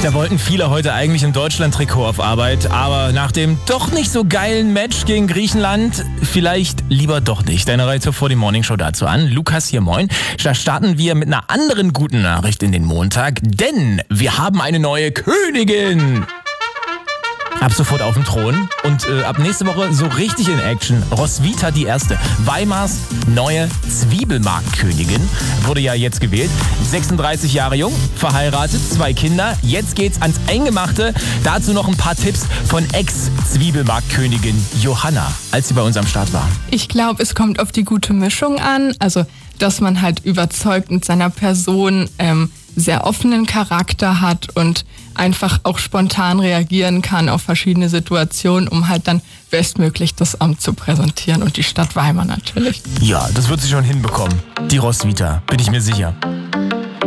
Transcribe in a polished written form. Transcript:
Da wollten viele heute eigentlich im Deutschland-Trikot auf Arbeit, aber nach dem doch nicht so geilen Match gegen Griechenland vielleicht lieber doch nicht. Deine Reihe vor die Morningshow dazu an. Lukas hier, moin. Da starten wir mit einer anderen guten Nachricht in den Montag, denn wir haben eine neue Königin. Ab sofort auf dem Thron und ab nächste Woche so richtig in Action. Roswitha die Erste, Weimars neue Zwiebelmarktkönigin, wurde ja jetzt gewählt. 36 Jahre jung, verheiratet, 2 Kinder. Jetzt geht's ans Eingemachte. Dazu noch ein paar Tipps von Ex-Zwiebelmarktkönigin Johanna, als sie bei uns am Start war. Ich glaube, es kommt auf die gute Mischung an. Also, dass man halt überzeugt mit seiner Person, sehr offenen Charakter hat und einfach auch spontan reagieren kann auf verschiedene Situationen, um halt dann bestmöglich das Amt zu präsentieren und die Stadt Weimar natürlich. Ja, das wird sie schon hinbekommen. Die Roswitha, bin ich mir sicher.